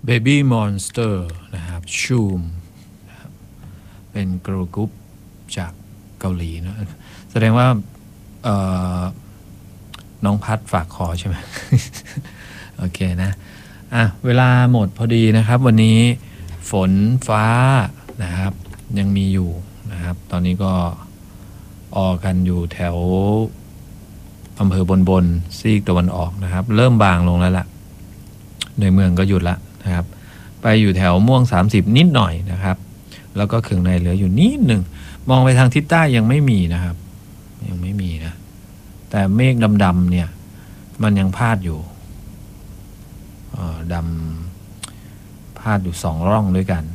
Baby Monster นะครับชูมนะครับเป็นเกิร์ลกรุ๊ปจากเกาหลีนะแสดงว่าน้องพัดฝากคอใช่ไหม โอเคนะเวลาหมดพอดีนะครับวันนี้ฝนฟ้านะครับยังมีอยู่นะครับตอนนี้ก็ออกกันอยู่แถวอำเภอบนซีกตะวันออกนะครับเริ่มบางลงแล้วล่ะในเมืองก็หยุดละนะครับไปอยู่แถวม่วง30นิดหน่อยนะครับแล้วก็เขื่องในเหลืออยู่นิดหนึ่งมองไปทางทิศใต้ยังไม่มีนะครับยังไม่มีนะแต่เมฆดำๆเนี่ยมันยังพาดอยู่ดำพาดอยู่2ร่องด้วยกัน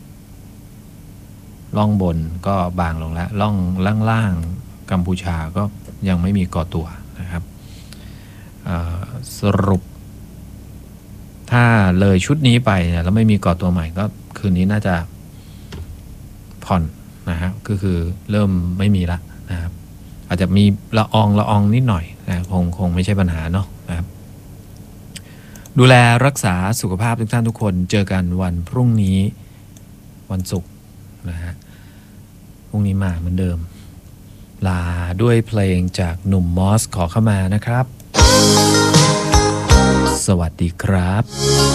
ร่องบนก็บางลงแล้วร่องล่างๆกัมพูชาก็ยังไม่มีก่อตัวนะครับสรุปถ้าเลยชุดนี้ไปแล้วไม่มีก่อตัวใหม่ก็คืนนี้น่าจะผ่อนนะครับก็คือเริ่มไม่มีละนะครับอาจจะมีละอองนิดหน่อยนะคงไม่ใช่ปัญหาเนาะนะครับดูแลรักษาสุขภาพทุกท่านทุกคนเจอกันวันพรุ่งนี้วันศุกร์นะฮะพรุ่งนี้มาเหมือนเดิมลาด้วยเพลงจากหนุ่มมอสขอเข้ามานะครับสวัสดีครับ